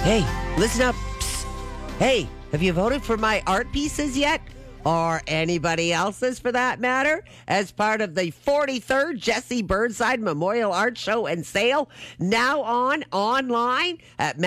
Hey, listen up. Psst. Hey, have you voted for my art pieces yet? Or anybody else's for that matter, as part of the 43rd Jesse Burnside Memorial Art Show and Sale, now online at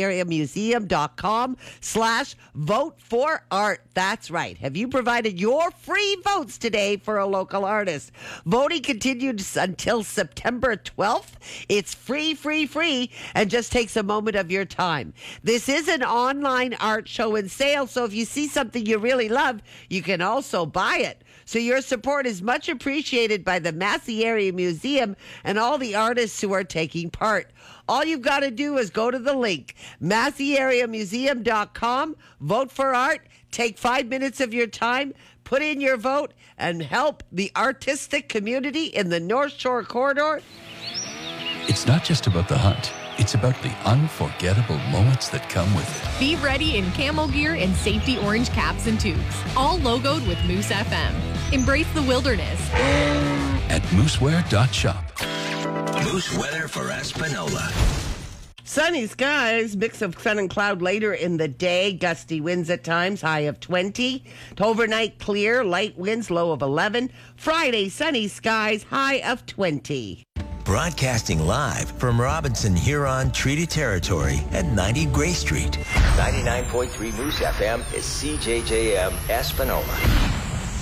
masseyariamuseum.com/vote-for-art. That's right. Have you provided your free votes today for a local artist? Voting continues until September 12th. It's free, and just takes a moment of your time. This is an online art show and sale, so if you see something you really love, you can also buy it. So your support is much appreciated by the Massey Area Museum and all the artists who are taking part. All you've got to do is go to the link, masseyariamuseum.com, vote for art, take 5 minutes of your time, put in your vote, and help the artistic community in the North Shore Corridor. It's not just about the hunt. It's about the unforgettable moments that come with it. Be ready in camo gear and safety orange caps and tubes, all logoed with Moose FM. Embrace the wilderness At mooseware.shop. Moose weather for Espanola. Sunny skies, mix of sun and cloud later in the day. Gusty winds at times, high of 20. Overnight clear, light winds, low of 11. Friday, sunny skies, high of 20. Broadcasting live from Robinson Huron Treaty Territory at 90 Gray Street. 99.3 Moose FM is CJJM Espanola.